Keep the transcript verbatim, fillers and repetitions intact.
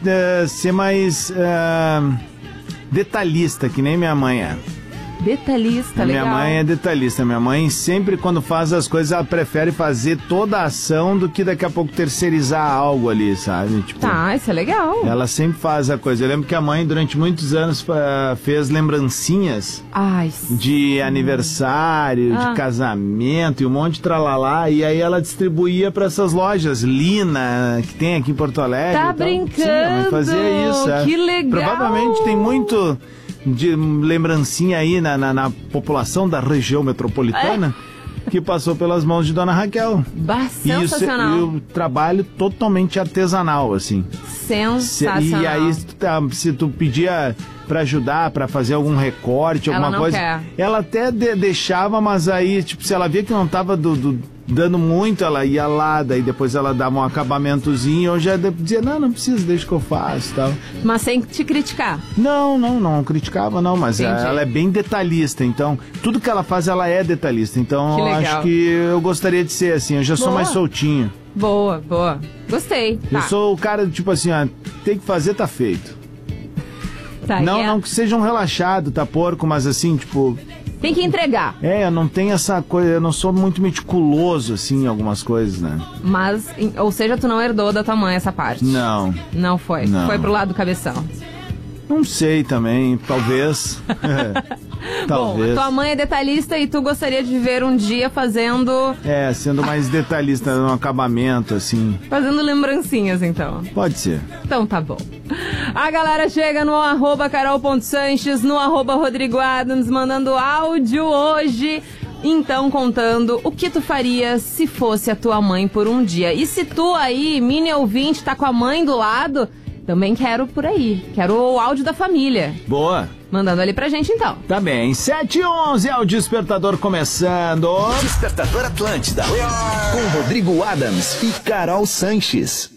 uh, ser mais uh, detalhista, que nem minha mãe é. Detalhista, minha legal. Minha mãe é detalhista. Minha mãe sempre, quando faz as coisas, ela prefere fazer toda a ação do que daqui a pouco terceirizar algo ali, sabe? Tipo, tá, isso é legal. Ela sempre faz a coisa. Eu lembro que a mãe, durante muitos anos, fez lembrancinhas Ai, de aniversário, ah. de casamento e um monte de tralalá. E aí ela distribuía para essas lojas. Lina, que tem aqui em Porto Alegre. Tá brincando? Sim, a mãe fazia isso. Que é. legal. Provavelmente tem muito de lembrancinha aí na, na, na população da região metropolitana é. que passou pelas mãos de Dona Raquel. Bah, sensacional. E o trabalho totalmente artesanal, assim. Sensacional. Se, e aí, se tu pedia pra ajudar, pra fazer algum recorte, alguma ela não coisa, quer. Ela até de, deixava, mas aí, tipo, se ela via que não tava do, do, dando muito, ela ia lá, daí depois ela dava um acabamentozinho, eu já dizia, não, não precisa, deixa que eu faço e tal. Mas sem te criticar? Não, não, não criticava não, mas Entendi. Ela é bem detalhista, então, tudo que ela faz, ela é detalhista, então eu acho que eu gostaria de ser assim, eu já sou boa. mais soltinho. Boa, boa. Gostei. Eu tá. sou o cara, tipo assim, ó, tem que fazer, tá feito. Tá, não, é... não que seja um relaxado, tá porco, mas assim, tipo... Tem que entregar. É, eu não tenho essa coisa, eu não sou muito meticuloso, assim, em algumas coisas, né? Mas, ou seja, tu não herdou da tua mãe essa parte? Não. Não foi? Não. Foi pro lado do cabeção? Não sei também, talvez. é. Talvez. Bom, tua mãe é detalhista e tu gostaria de ver um dia fazendo... É, sendo mais detalhista no acabamento, assim. Fazendo lembrancinhas, então. Pode ser. Então tá bom. A galera chega no arroba carol.sanches, no arroba Rodrigo Adams, mandando áudio hoje, então contando o que tu faria se fosse a tua mãe por um dia. E se tu aí, mini ouvinte, tá com a mãe do lado, também quero por aí. Quero o áudio da família. Boa. Mandando ali pra gente, então. Tá bem. sete e onze é o Despertador começando. Despertador Atlântida. Com Rodrigo Adams e Carol Sanches.